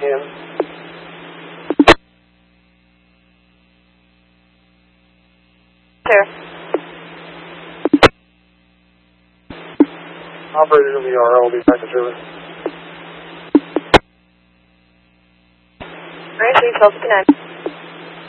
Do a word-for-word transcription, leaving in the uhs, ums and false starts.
in. Clear. Operator to the R O will be back to service. Alright, three twelve to connect.